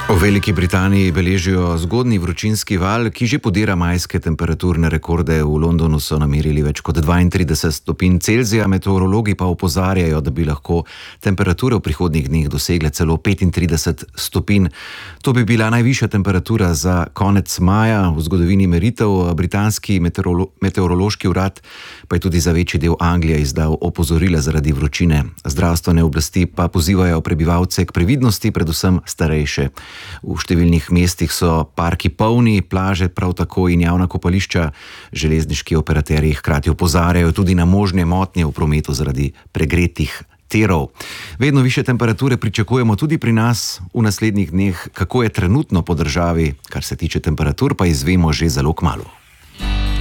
V Veliki Britaniji beležijo zgodnji vročinski val, ki že podira majske temperaturne rekorde. V Londonu so namerili več kot 32 stopinj Celzija, meteorologi pa opozarjajo, da bi lahko temperature v prihodnjih dneh dosegle celo 35 stopinj. To bi bila najvišja temperatura za konec maja v zgodovini meritev. Britanski meteorološki urad pa je tudi za večji del Anglije izdal opozorila zaradi vročine. Zdravstvene oblasti pa pozivajo prebivalce k previdnosti, predvsem starejše. V številnih mestih so parki polni, plaže prav tako in javna kopališča. Železniški operaterji hkrati opozarjajo tudi na možne motnje v prometu zaradi pregretih tirov. Vedno višje temperature pričakujemo tudi pri nas v naslednjih dneh. Kako je trenutno po državi, kar se tiče temperatur, pa izvemo že zelo kmalu.